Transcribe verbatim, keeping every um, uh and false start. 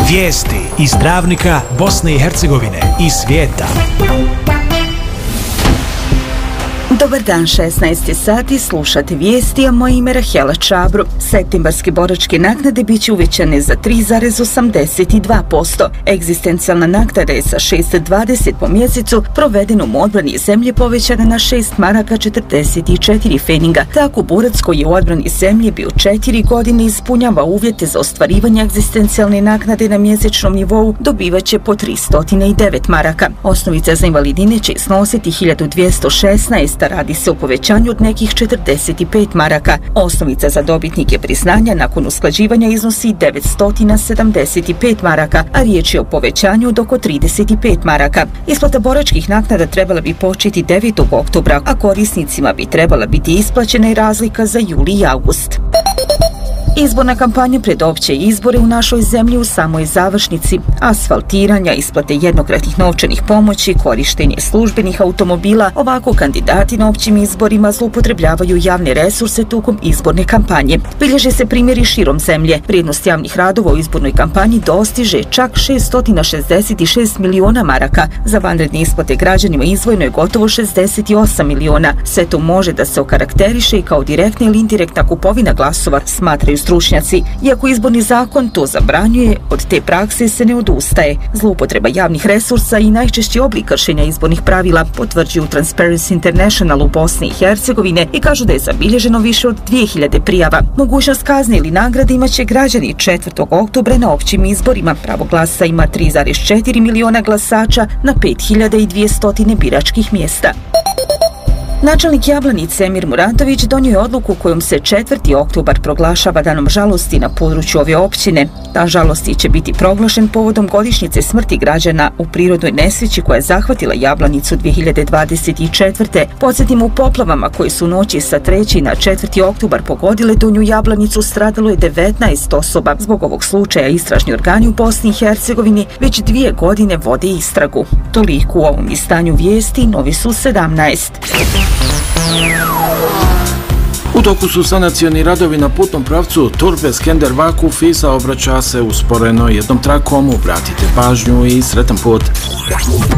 Vijesti iz Dravnika, Bosne i Hercegovine i svijeta. Dobar dan, šesnaest sati, slušate vijesti, a moje ime Rahela Čabro. Septembarske boračke naknade bit će uvećane za tri zarez osamdeset dva posto. Egzistencijalna naknada je sa šest zarez dvadeset po mjesecu provedenom u odbrani zemlje povećana na šest maraka četrdeset četiri feninga. Tako borac koji je u odbrani zemlje bio četiri godine ispunjava uvjete za ostvarivanje egzistencijalne naknade na mjesečnom nivou dobivaće po tristo devet maraka. Osnovica za invalidine će iznositi hiljadu dvjesto šesnaest, radi se o povećanju od nekih četrdeset pet maraka. Osnovica za dobitnike priznanja nakon usklađivanja iznosi devetsto sedamdeset pet maraka, a riječ je o povećanju od oko trideset pet maraka. Isplata boračkih naknada trebala bi početi devetog oktobra, a korisnicima bi trebala biti isplaćena i razlika za juli i august. Izborna kampanja pred opće izbore u našoj zemlji u samoj završnici. Asfaltiranja, isplate jednokratnih novčanih pomoći, korištenje službenih automobila, ovako kandidati na općim izborima zloupotrebljavaju javne resurse tokom izborne kampanje. Bilježe se primjeri širom zemlje. Vrijednost javnih radova u izbornoj kampanji dostiže čak šeststo šezdeset šest miliona maraka. Za vanredne isplate građanima izdvojeno je gotovo šezdeset osam miliona. Sve to može da se okarakteriše i kao direktna ili indirektna kupovina glasova, smatraju stručnjaci. Iako izborni zakon to zabranjuje, od te prakse se ne odustaje. Zloupotreba javnih resursa i najčešći oblik kršenja izbornih pravila potvrđuju Transparency International u Bosni i Hercegovine i kažu da je zabilježeno više od dvije hiljade prijava. Mogućnost kazne ili nagrade imaće građani četvrtog oktobra na općim izborima. Pravo glasa ima tri zarez četiri miliona glasača na pet hiljada dvjesto biračkih mjesta. Načelnik Jablanice Emir Muratović donio je odluku kojom se četvrti oktobar proglašava danom žalosti na području ove općine. Dan žalosti će biti proglašen povodom godišnjice smrti građana u prirodnoj nesreći koja je zahvatila Jablanicu dvije hiljade dvadeset četvrte. Podsjetimo, u poplavama koje su noći sa trećeg na četvrti oktobar pogodile Donju Jablanicu stradalo je devetnaest osoba. Zbog ovog slučaja istražni organi u Bosni i Hercegovini već dvije godine vode istragu. Toliko u ovom izdanju vijesti, Novi su sedamnaest. U toku su sanacioni radovi na putnom pravcu Turbes-Skender-Vakuf i saobraća se usporeno jednom trakom. Obratite pažnju i sretan put.